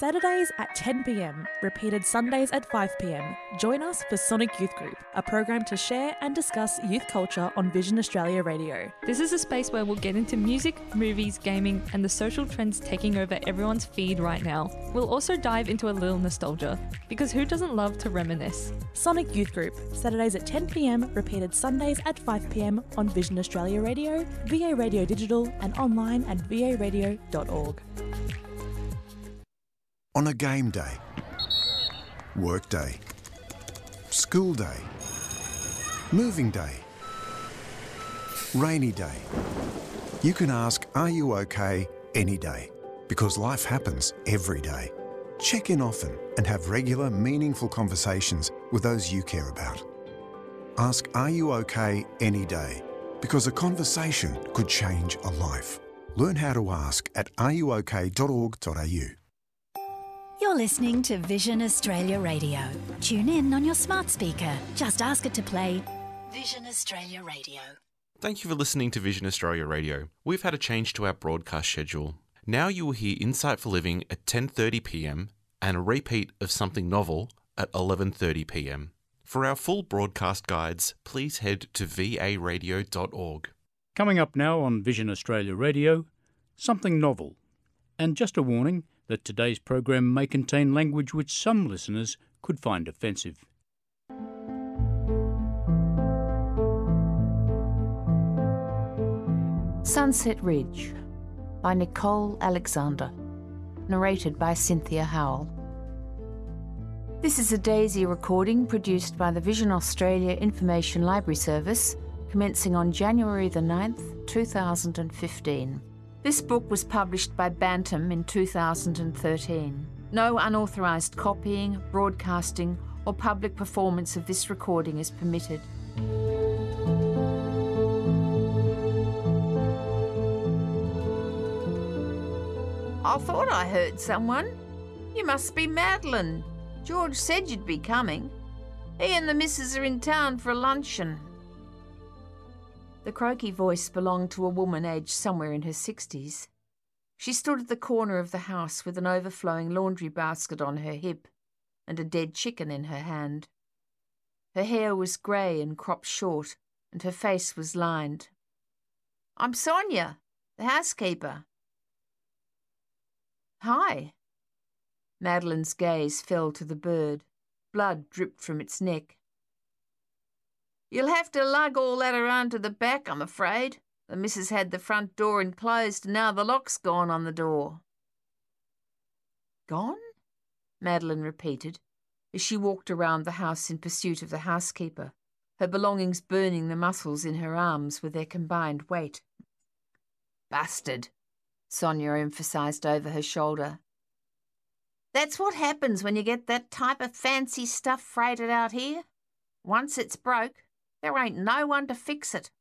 Saturdays at 10 p.m, repeated Sundays at 5 p.m. Join us for Sonic Youth Group, a program to share and discuss youth culture on Vision Australia Radio. This is a space where we'll get into music, movies, gaming, and the social trends taking over everyone's feed right now. We'll also dive into a little nostalgia, because who doesn't love to reminisce? Sonic Youth Group, Saturdays at 10 p.m, repeated Sundays at 5 p.m. on Vision Australia Radio, VA Radio Digital, and online at varadio.org. On a game day, work day, school day, moving day, rainy day, you can ask, are you okay, any day, because life happens every day. Check in often and have regular, meaningful conversations with those you care about. Ask, are you okay, any day, because a conversation could change a life. Learn how to ask at areyouok.org.au. You're listening to Vision Australia Radio. Tune in on your smart speaker. Just ask it to play Vision Australia Radio. Thank you for listening to Vision Australia Radio. We've had a change to our broadcast schedule. Now you will hear Insight for Living at 10:30 p.m. and a repeat of Something Novel at 11:30 p.m. For our full broadcast guides, please head to varadio.org. Coming up now on Vision Australia Radio, Something Novel. And just a warning that today's program may contain language which some listeners could find offensive. Sunset Ridge by Nicole Alexander, narrated by Cynthia Howell. This is a Daisy recording produced by the Vision Australia Information Library Service, commencing on January the 9th, 2015. This book was published by Bantam in 2013. No unauthorised copying, broadcasting or public performance of this recording is permitted. I thought I heard someone. You must be Madeline. George said you'd be coming. He and the missus are in town for a luncheon. The croaky voice belonged to a woman aged somewhere in her 60s. She stood at the corner of the house with an overflowing laundry basket on her hip and a dead chicken in her hand. Her hair was grey and cropped short, and her face was lined. I'm Sonia, the housekeeper. Hi. Madeline's gaze fell to the bird. Blood dripped from its neck. You'll have to lug all that around to the back, I'm afraid. The missus had the front door enclosed and now the lock's gone on the door. Gone? Madeline repeated, as she walked around the house in pursuit of the housekeeper, her belongings burning the muscles in her arms with their combined weight. Bastard, Sonia emphasised over her shoulder. That's what happens when you get that type of fancy stuff freighted out here. Once it's broke, there ain't no one to fix it.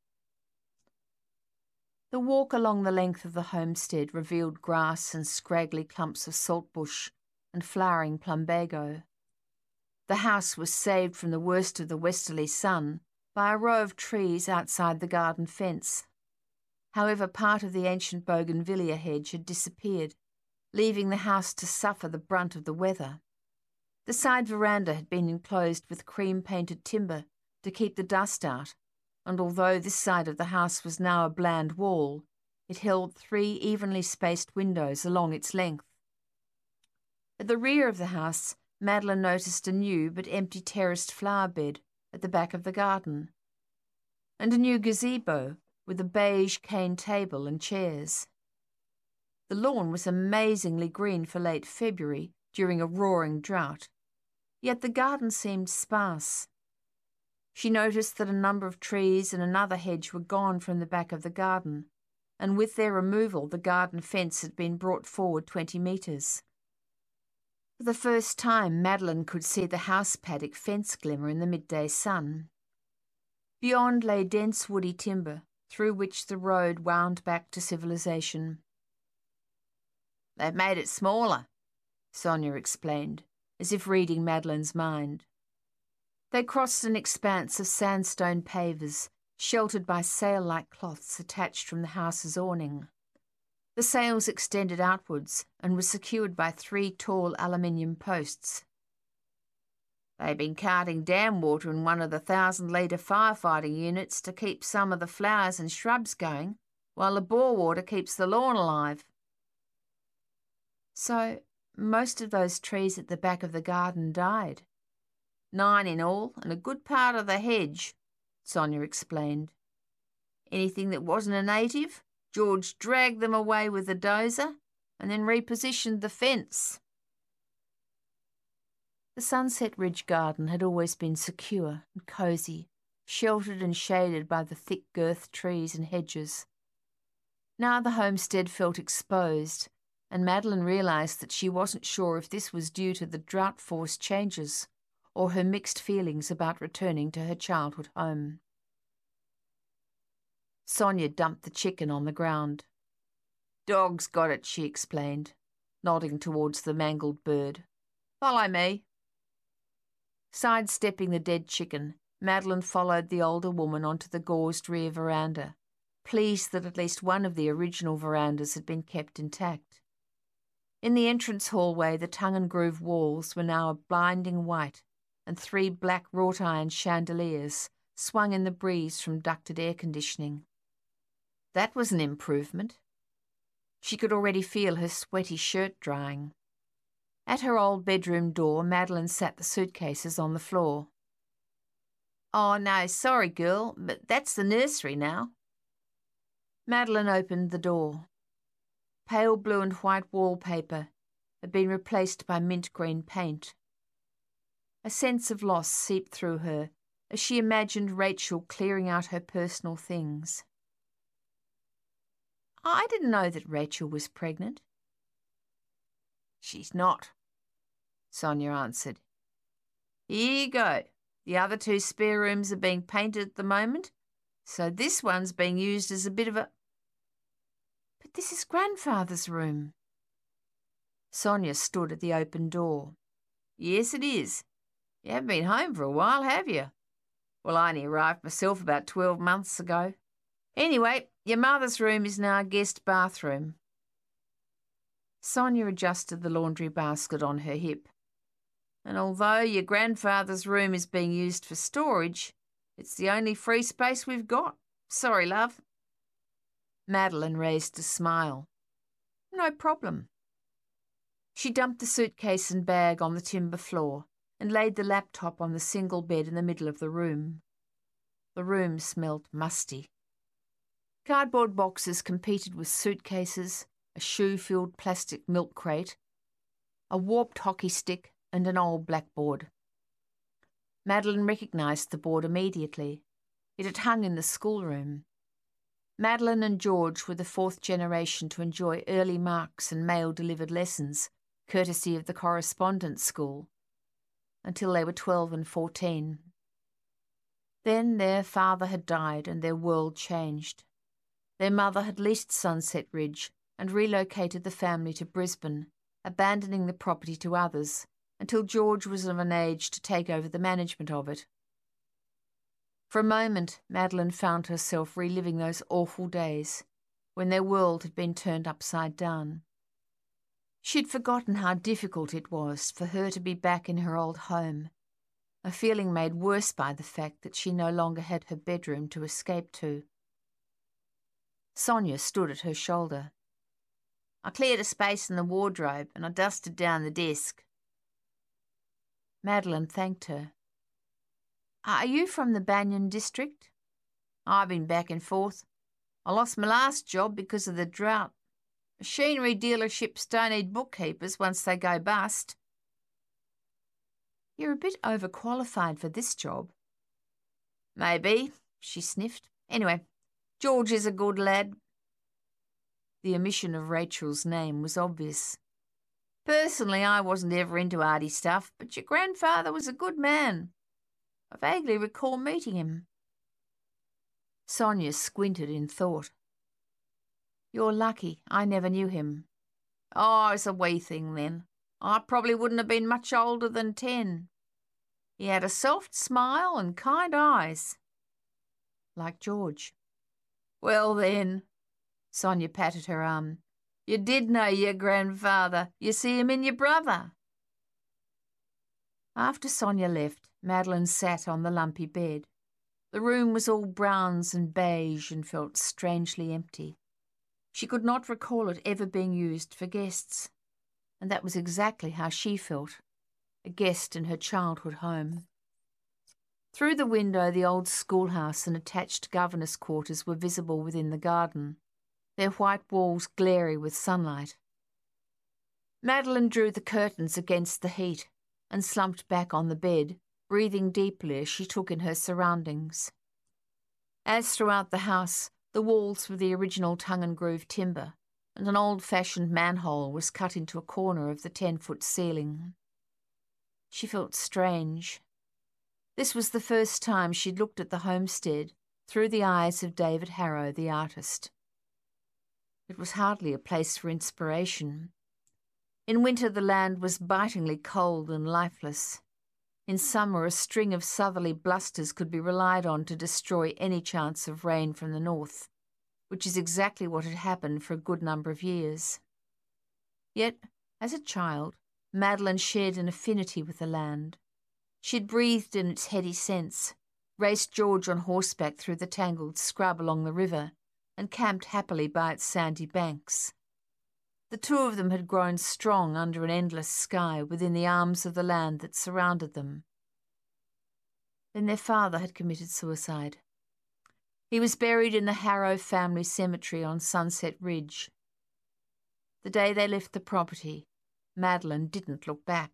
The walk along the length of the homestead revealed grass and scraggly clumps of saltbush and flowering plumbago. The house was saved from the worst of the westerly sun by a row of trees outside the garden fence. However, part of the ancient bougainvillea hedge had disappeared, leaving the house to suffer the brunt of the weather. The side veranda had been enclosed with cream-painted timber to keep the dust out, and although this side of the house was now a bland wall, it held 3 evenly spaced windows along its length. At the rear of the house, Madeline noticed a new but empty terraced flower bed at the back of the garden, and a new gazebo with a beige cane table and chairs. The lawn was amazingly green for late February during a roaring drought, yet the garden seemed sparse. She noticed that a number of trees and another hedge were gone from the back of the garden, and with their removal the garden fence had been brought forward 20 metres. For the first time, Madeline could see the house paddock fence glimmer in the midday sun. Beyond lay dense woody timber, through which the road wound back to civilization. They've made it smaller, Sonia explained, as if reading Madeline's mind. They crossed an expanse of sandstone pavers, sheltered by sail-like cloths attached from the house's awning. The sails extended outwards and were secured by 3 tall aluminium posts. They've been carting dam water in one of the 1,000-litre firefighting units to keep some of the flowers and shrubs going, while the bore water keeps the lawn alive. So, most of those trees at the back of the garden died. 9 in all, and a good part of the hedge, Sonia explained. Anything that wasn't a native, George dragged them away with the dozer and then repositioned the fence. The Sunset Ridge garden had always been secure and cosy, sheltered and shaded by the thick-girthed trees and hedges. Now the homestead felt exposed, and Madeline realised that she wasn't sure if this was due to the drought-forced changes or her mixed feelings about returning to her childhood home. Sonia dumped the chicken on the ground. "Dog's got it," she explained, nodding towards the mangled bird. "Follow me." Sidestepping the dead chicken, Madeline followed the older woman onto the gauzed rear veranda, pleased that at least one of the original verandas had been kept intact. In the entrance hallway, the tongue-and-groove walls were now a blinding white, and 3 black wrought-iron chandeliers swung in the breeze from ducted air conditioning. That was an improvement. She could already feel her sweaty shirt drying. At her old bedroom door, Madeline sat the suitcases on the floor. "Oh, no, sorry, girl, but that's the nursery now." Madeline opened the door. Pale blue and white wallpaper had been replaced by mint green paint. A sense of loss seeped through her as she imagined Rachel clearing out her personal things. "I didn't know that Rachel was pregnant." "She's not," Sonia answered. "Here you go. The other 2 spare rooms are being painted at the moment, so this one's being used as a bit of a—" "But this is Grandfather's room." Sonia stood at the open door. "Yes, it is. You haven't been home for a while, have you? Well, I only arrived myself about 12 months ago. Anyway, your mother's room is now a guest bathroom." Sonia adjusted the laundry basket on her hip. "And although your grandfather's room is being used for storage, it's the only free space we've got. Sorry, love." Madeline raised a smile. "No problem." She dumped the suitcase and bag on the timber floor and laid the laptop on the single bed in the middle of the room. The room smelled musty. Cardboard boxes competed with suitcases, a shoe-filled plastic milk crate, a warped hockey stick, and an old blackboard. Madeline recognised the board immediately. It had hung in the schoolroom. Madeline and George were the 4th generation to enjoy early marks and mail-delivered lessons, courtesy of the correspondence school, until they were 12 and 14. Then their father had died and their world changed. Their mother had leased Sunset Ridge and relocated the family to Brisbane, abandoning the property to others, until George was of an age to take over the management of it. For a moment, Madeline found herself reliving those awful days when their world had been turned upside down. She'd forgotten how difficult it was for her to be back in her old home, a feeling made worse by the fact that she no longer had her bedroom to escape to. Sonia stood at her shoulder. "I cleared a space in the wardrobe and I dusted down the desk." Madeline thanked her. "Are you from the Banyan district?" "I've been back and forth. I lost my last job because of the drought. Machinery dealerships don't need bookkeepers once they go bust." "You're a bit overqualified for this job." "Maybe," she sniffed. "Anyway, George is a good lad." The omission of Rachel's name was obvious. "Personally, I wasn't ever into arty stuff, but your grandfather was a good man. I vaguely recall meeting him." Sonia squinted in thought. "You're lucky. I never knew him." "Oh, it's a wee thing then. I probably wouldn't have been much older than 10. He had a soft smile and kind eyes." "Like George." "Well then," Sonia patted her arm, You did know your grandfather. You see him in your brother. After Sonia left, Madeline sat on the lumpy bed. The room was all browns and beige and felt strangely empty. She could not recall it ever being used for guests, and that was exactly how she felt, a guest in her childhood home. Through the window, the old schoolhouse and attached governess' quarters were visible within the garden, their white walls glary with sunlight. Madeline drew the curtains against the heat and slumped back on the bed, breathing deeply as she took in her surroundings. As throughout the house, the walls were the original tongue-and-groove timber, and an old-fashioned manhole was cut into a corner of the 10-foot ceiling. She felt strange. This was the first time she'd looked at the homestead through the eyes of David Harrow, the artist. It was hardly a place for inspiration. In winter the land was bitingly cold and lifeless. In summer a string of southerly blusters could be relied on to destroy any chance of rain from the north, which is exactly what had happened for a good number of years. Yet, as a child, Madeline shared an affinity with the land. She'd breathed in its heady scents, raced George on horseback through the tangled scrub along the river, and camped happily by its sandy banks. The two of them had grown strong under an endless sky within the arms of the land that surrounded them. Then their father had committed suicide. He was buried in the Harrow family cemetery on Sunset Ridge. The day they left the property, Madeline didn't look back.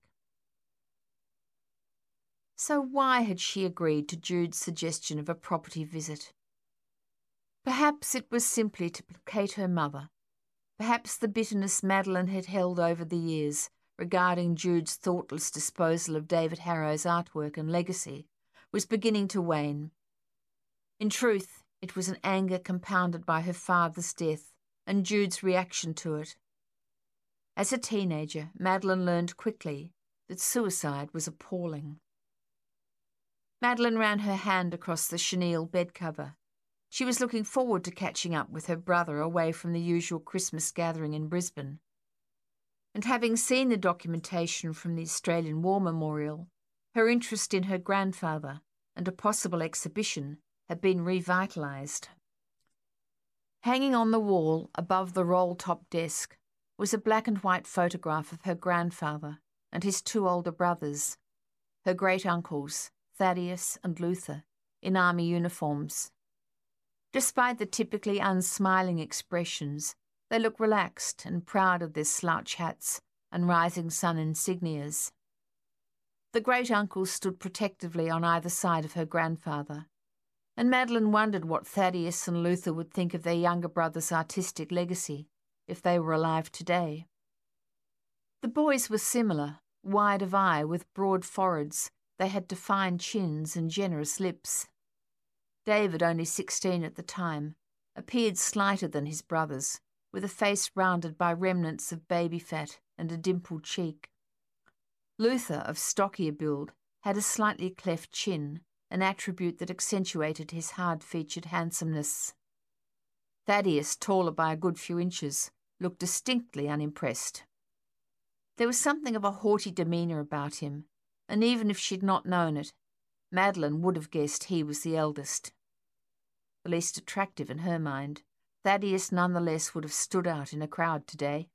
So why had she agreed to Jude's suggestion of a property visit? Perhaps it was simply to placate her mother. Perhaps the bitterness Madeline had held over the years regarding Jude's thoughtless disposal of David Harrow's artwork and legacy was beginning to wane. In truth, it was an anger compounded by her father's death and Jude's reaction to it. As a teenager, Madeline learned quickly that suicide was appalling. Madeline ran her hand across the chenille bed cover. She was looking forward to catching up with her brother away from the usual Christmas gathering in Brisbane. And having seen the documentation from the Australian War Memorial, her interest in her grandfather and a possible exhibition had been revitalised. Hanging on the wall above the roll-top desk was a black and white photograph of her grandfather and his two older brothers, her great-uncles, Thaddeus and Luther, in army uniforms. Despite the typically unsmiling expressions, they looked relaxed and proud of their slouch hats and rising sun insignias. The great-uncles stood protectively on either side of her grandfather, and Madeline wondered what Thaddeus and Luther would think of their younger brother's artistic legacy if they were alive today. The boys were similar, wide of eye with broad foreheads. They had defined chins and generous lips. David, only 16 at the time, appeared slighter than his brothers, with a face rounded by remnants of baby fat and a dimpled cheek. Luther, of stockier build, had a slightly cleft chin, an attribute that accentuated his hard-featured handsomeness. Thaddeus, taller by a good few inches, looked distinctly unimpressed. There was something of a haughty demeanour about him, and even if she'd not known it, Madeline would have guessed he was the eldest. The least attractive in her mind, Thaddeus nonetheless would have stood out in a crowd today.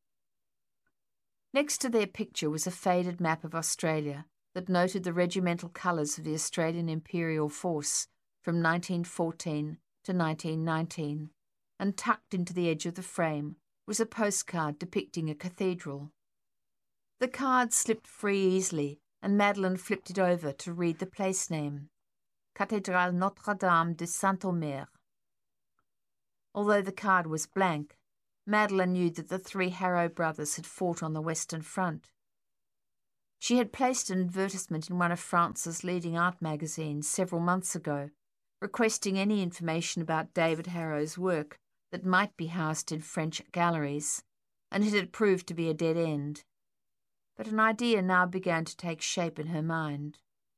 Next to their picture was a faded map of Australia that noted the regimental colours of the Australian Imperial Force from 1914 to 1919, and tucked into the edge of the frame was a postcard depicting a cathedral. The card slipped free easily, and Madeline flipped it over to read the place name, Cathédrale Notre-Dame de Saint-Omer. Although the card was blank, Madeline knew that the three Harrow brothers had fought on the Western Front. She had placed an advertisement in one of France's leading art magazines several months ago, requesting any information about David Harrow's work that might be housed in French galleries, and it had proved to be a dead end. But an idea now began to take shape in her mind.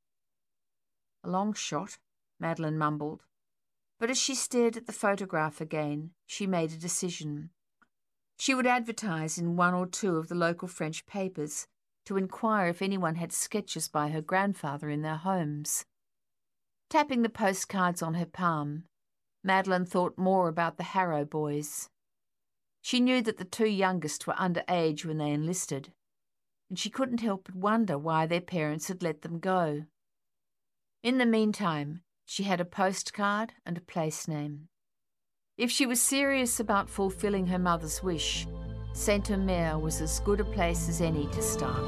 A long shot, Madeline mumbled, but as she stared at the photograph again, she made a decision. She would advertise in one or two of the local French papers to inquire if anyone had sketches by her grandfather in their homes. Tapping the postcards on her palm, Madeleine thought more about the Harrow boys. She knew that the two youngest were under age when they enlisted, and she couldn't help but wonder why their parents had let them go. In the meantime, she had a postcard and a place name. If she was serious about fulfilling her mother's wish, Saint-Omer was as good a place as any to start.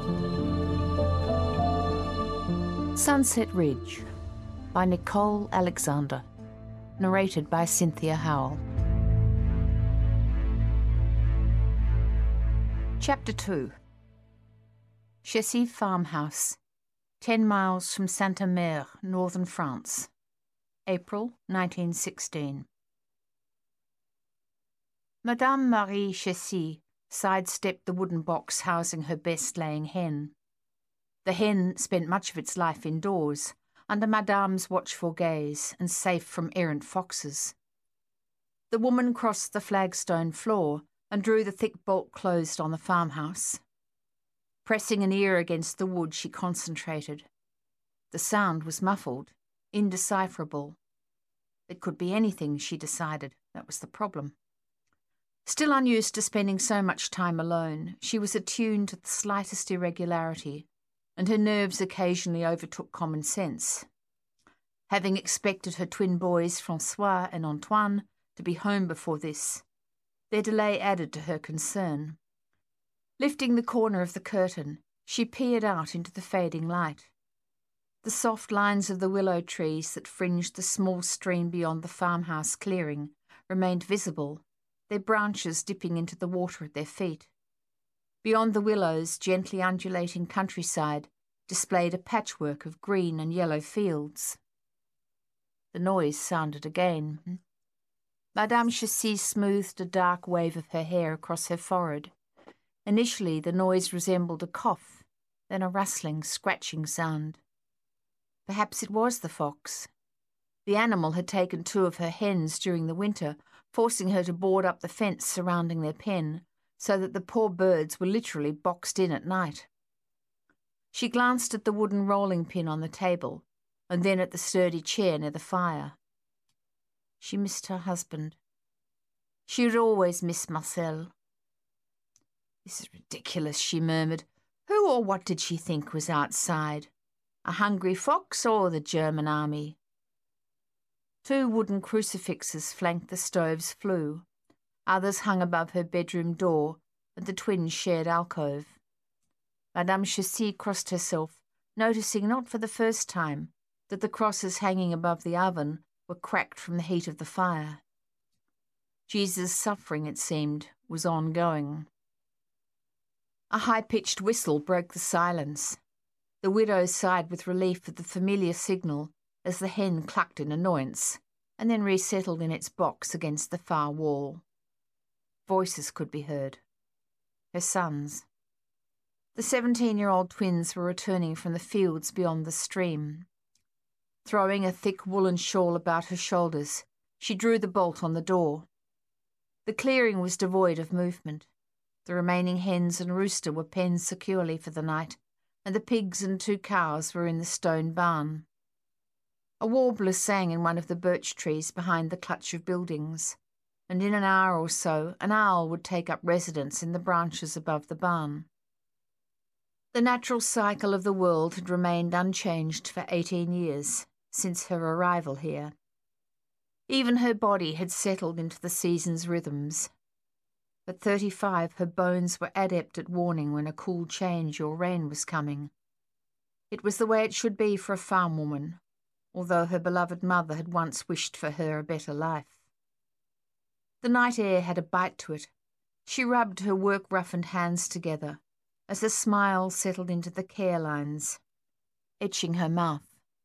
Sunset Ridge by Nicole Alexander, narrated by Cynthia Howell. Chapter 2. Chessy Farmhouse, 10 miles from Saint-Omer, northern France. April 1916. Madame Marie Chessy sidestepped the wooden box housing her best-laying hen. The hen spent much of its life indoors, under Madame's watchful gaze and safe from errant foxes. The woman crossed the flagstone floor and drew the thick bolt closed on the farmhouse. Pressing an ear against the wood, she concentrated. The sound was muffled, indecipherable. It could be anything, she decided. That was the problem. Still unused to spending so much time alone, she was attuned to the slightest irregularity, and her nerves occasionally overtook common sense. Having expected her twin boys, François and Antoine, to be home before this, their delay added to her concern. Lifting the corner of the curtain, she peered out into the fading light. The soft lines of the willow trees that fringed the small stream beyond the farmhouse clearing remained visible, their branches dipping into the water at their feet. Beyond the willows, gently undulating countryside displayed a patchwork of green and yellow fields. The noise sounded again. Madame Chessy smoothed a dark wave of her hair across her forehead. Initially, the noise resembled a cough, then a rustling, scratching sound. Perhaps it was the fox. The animal had taken 2 of her hens during the winter, forcing her to board up the fence surrounding their pen, so that the poor birds were literally boxed in at night. She glanced at the wooden rolling pin on the table, and then at the sturdy chair near the fire. She missed her husband. She had always missed Marcel. "This is ridiculous," she murmured. Who or what did she think was outside? A hungry fox or the German army? 2 wooden crucifixes flanked the stove's flue. Others hung above her bedroom door and the twins' shared alcove. Madame Chessy crossed herself, noticing not for the first time that the crosses hanging above the oven were cracked from the heat of the fire. Jesus' suffering, it seemed, was ongoing. A high-pitched whistle broke the silence. The widow sighed with relief at the familiar signal as the hen clucked in annoyance, and then resettled in its box against the far wall. Voices could be heard. Her sons. The 17-year-old twins were returning from the fields beyond the stream. Throwing a thick woolen shawl about her shoulders, she drew the bolt on the door. The clearing was devoid of movement. The remaining hens and rooster were penned securely for the night, and the pigs and 2 cows were in the stone barn. A warbler sang in one of the birch trees behind the clutch of buildings, and in an hour or so an owl would take up residence in the branches above the barn. The natural cycle of the world had remained unchanged for 18 years, since her arrival here. Even her body had settled into the season's rhythms. At 35, her bones were adept at warning when a cool change or rain was coming. It was the way it should be for a farm woman, although her beloved mother had once wished for her a better life. The night air had a bite to it. She rubbed her work-roughened hands together as a smile settled into the care lines, etching her mouth.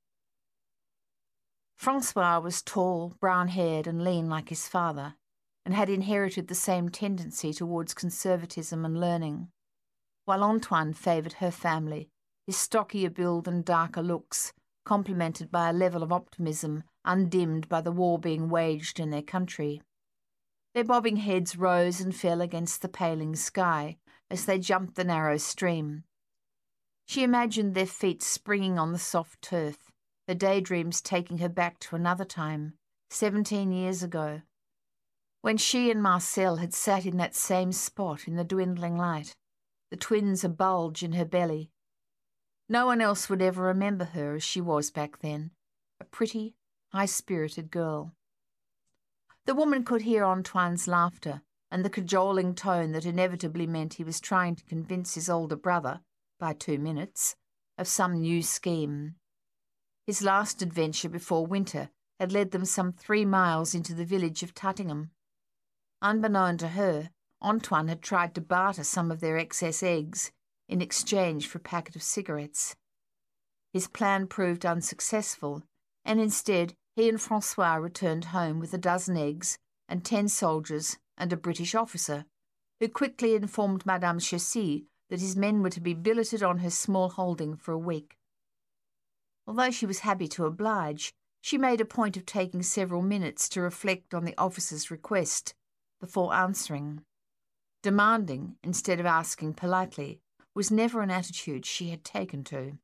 François was tall, brown-haired and lean like his father, and had inherited the same tendency towards conservatism and learning, while Antoine favoured her family, his stockier build and darker looks, complemented by a level of optimism undimmed by the war being waged in their country. Their bobbing heads rose and fell against the paling sky as they jumped the narrow stream. She imagined their feet springing on the soft turf, her daydreams taking her back to another time, 17 years ago, when she and Marcel had sat in that same spot in the dwindling light, the twins a bulge in her belly. No one else would ever remember her as she was back then, a pretty, high-spirited girl. The woman could hear Antoine's laughter and the cajoling tone that inevitably meant he was trying to convince his older brother, by 2 minutes, of some new scheme. His last adventure before winter had led them some 3 miles into the village of Tuttingham. Unbeknown to her, Antoine had tried to barter some of their excess eggs in exchange for a packet of cigarettes. His plan proved unsuccessful, and instead he and Francois returned home with a dozen eggs and 10 soldiers and a British officer, who quickly informed Madame Chessy that his men were to be billeted on her small holding for a week. Although she was happy to oblige, she made a point of taking several minutes to reflect on the officer's request before answering. Demanding, instead of asking politely, was never an attitude she had taken to.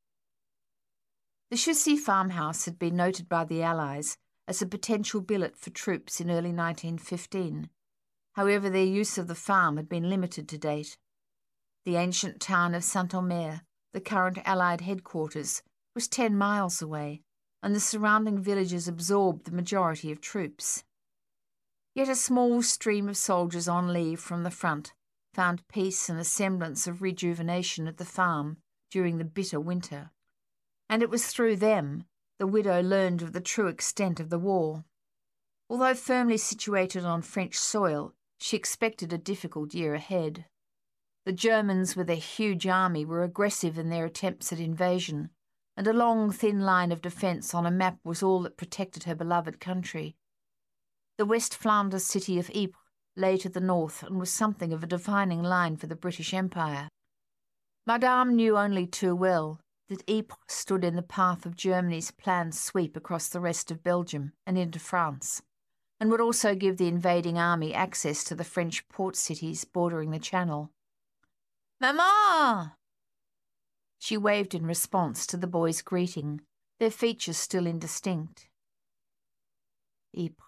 The Chessy farmhouse had been noted by the Allies as a potential billet for troops in early 1915. However, their use of the farm had been limited to date. The ancient town of Saint-Omer, the current Allied headquarters, was 10 miles away, and the surrounding villages absorbed the majority of troops. Yet a small stream of soldiers on leave from the front found peace and a semblance of rejuvenation at the farm during the bitter winter, and it was through them the widow learned of the true extent of the war. Although firmly situated on French soil, she expected a difficult year ahead. The Germans, with their huge army, were aggressive in their attempts at invasion, and a long, thin line of defence on a map was all that protected her beloved country. The West Flanders city of Ypres lay to the north and was something of a defining line for the British Empire. Madame knew only too well that Ypres stood in the path of Germany's planned sweep across the rest of Belgium and into France, and would also give the invading army access to the French port cities bordering the Channel. "Maman!" She waved in response to the boys' greeting, their features still indistinct. Ypres.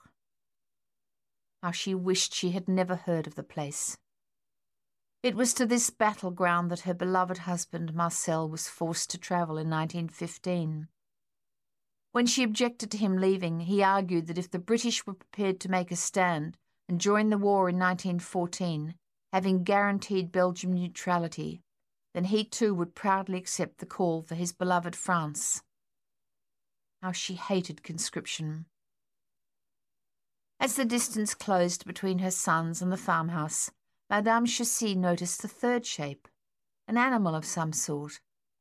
How she wished she had never heard of the place. It was to this battleground that her beloved husband Marcel was forced to travel in 1915. When she objected to him leaving, he argued that if the British were prepared to make a stand and join the war in 1914, having guaranteed Belgium neutrality, then he too would proudly accept the call for his beloved France. How she hated conscription. As the distance closed between her sons and the farmhouse, Madame Chessy noticed a third shape, an animal of some sort.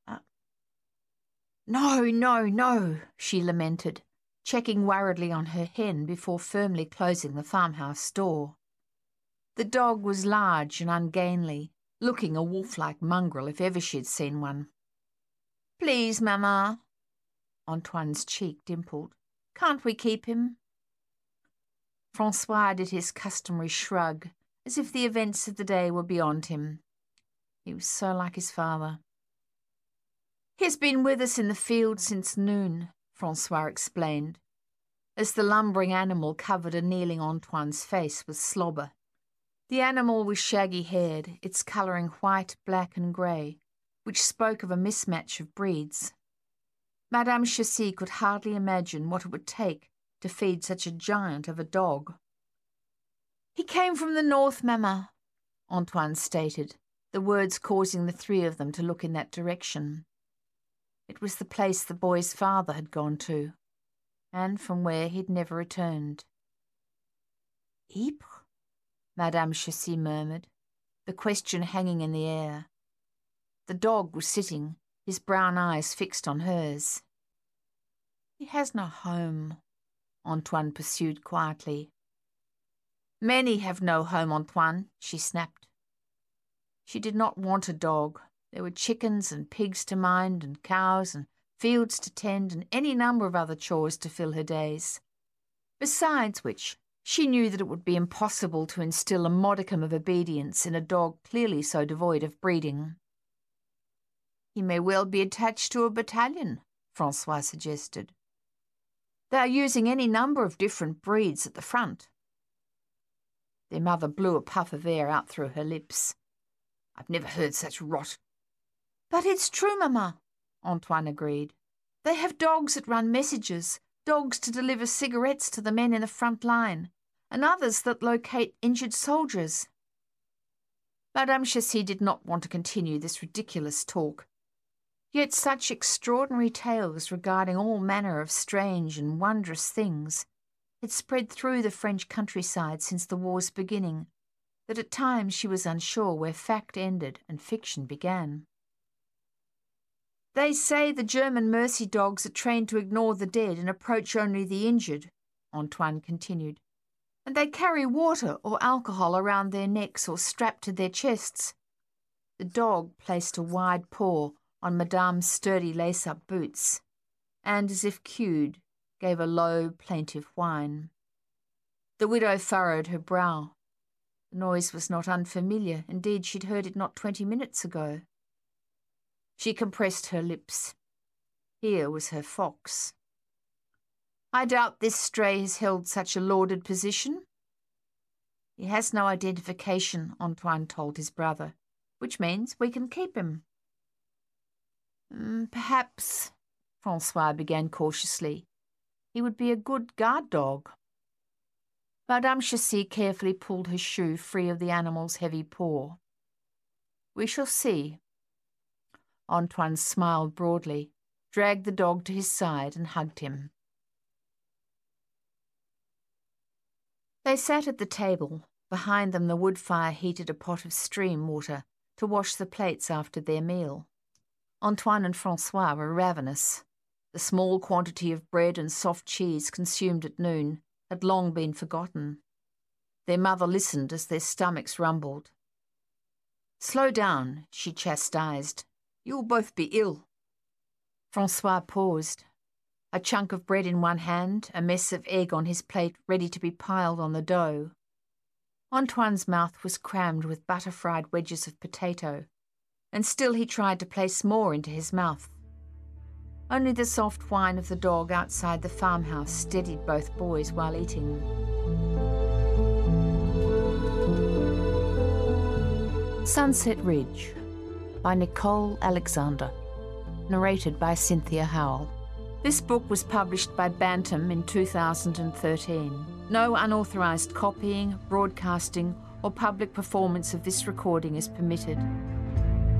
No, she lamented, checking worriedly on her hen before firmly closing the farmhouse door. The dog was large and ungainly, looking a wolf-like mongrel if ever she had seen one. "Please, Mamma." Antoine's cheek dimpled. "Can't we keep him?" Francois did his customary shrug, as if the events of the day were beyond him. He was so like his father. "He has been with us in the field since noon," Francois explained, as the lumbering animal covered a kneeling Antoine's face with slobber. The animal was shaggy-haired, its colouring white, black and grey, which spoke of a mismatch of breeds. Madame Chessy could hardly imagine what it would take to feed such a giant of a dog. "He came from the north, Mamma," Antoine stated, the words causing the 3 of them to look in that direction. It was the place the boy's father had gone to, and from where he'd never returned. "Ypres?" Madame Chessy murmured, the question hanging in the air. The dog was sitting, his brown eyes fixed on hers. "He has no home," Antoine pursued quietly. "Many have no home, Antoine," she snapped. She did not want a dog. There were chickens and pigs to mind, and cows and fields to tend, and any number of other chores to fill her days. Besides which, She knew that it would be impossible to instill a modicum of obedience in a dog clearly so devoid of breeding. "He may well be attached to a battalion," Francois suggested. "They are using any number of different breeds at the front." Their mother blew a puff of air out through her lips. "I've never heard such rot." "But it's true, Mamma," Antoine agreed. "They have dogs that run messages, dogs to deliver cigarettes to the men in the front line, and others that locate injured soldiers." Madame Chessy did not want to continue this ridiculous talk. Yet such extraordinary tales regarding all manner of strange and wondrous things had spread through the French countryside since the war's beginning, that at times she was unsure where fact ended and fiction began. "They say the German mercy dogs are trained to ignore the dead and approach only the injured," Antoine continued, "and they carry water or alcohol around their necks or strapped to their chests." The dog placed a wide paw on Madame's sturdy lace-up boots, and, as if cued, gave a low, plaintive whine. The widow furrowed her brow. The noise was not unfamiliar. Indeed, she'd heard it not 20 minutes ago. She compressed her lips. Here was her fox. "I doubt this stray has held such a lauded position." "He has no identification," Antoine told his brother, "which means we can keep him." "Perhaps," Francois began cautiously, "he would be a good guard dog." Madame Chessy carefully pulled her shoe free of the animal's heavy paw. "We shall see." Antoine smiled broadly, dragged the dog to his side and hugged him. They sat at the table. Behind them the wood fire heated a pot of stream water to wash the plates after their meal. Antoine and Francois were ravenous. The small quantity of bread and soft cheese consumed at noon had long been forgotten. Their mother listened as their stomachs rumbled. "Slow down," she chastised. "You will both be ill." Francois paused. A chunk of bread in one hand, a mess of egg on his plate ready to be piled on the dough. Antoine's mouth was crammed with butter-fried wedges of potato, and still he tried to place more into his mouth. Only the soft whine of the dog outside the farmhouse steadied both boys while eating. Sunset Ridge by Nicole Alexander, narrated by Cynthia Howell. This book was published by Bantam in 2013. No unauthorised copying, broadcasting or public performance of this recording is permitted.